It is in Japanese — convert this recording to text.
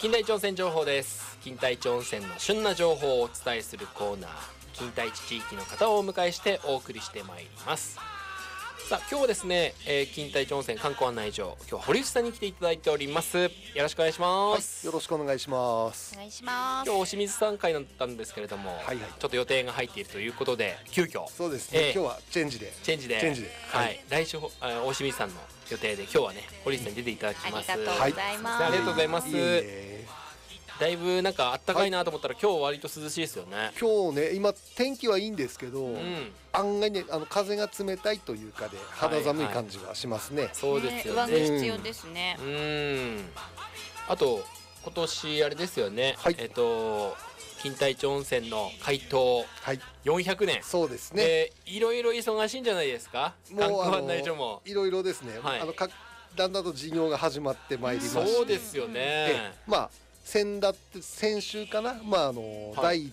金田一温泉情報です。金田一温泉の旬な情報をお伝えするコーナー、金田一地域の方をお迎えしてお送りしてまいります。さあ今日はですね、金田一温泉観光案内所、今日は堀内さんに来ていただいております。よろしくお願いします。 はい、よろしくお願いします。 お願いします。 今日お清水さん会だったんですけれども、 はいはい、 ちょっと予定が入っているということで急遽。 そうですね、今日はチェンジではい、来週大清水さんの予定で今日はね堀内さんに出ていただきます。 ありがとうございます。 ありがとうございます。だいぶなんかあったかいなと思ったら、今日割と涼しいですよね。 今日ね、今天気はいいんですけど、案外ね、風が冷たいというかで肌寒い感じがしますね。 そうですよね。 上着必要ですね。 あと今年あれですよね。金田一温泉の開湯400年。 そうですね。 いろいろ忙しいんじゃないですか。観光案内所もいろいろですね。だんだんと事業が始まってまいりまして。 そうですよね。 先週かな、第1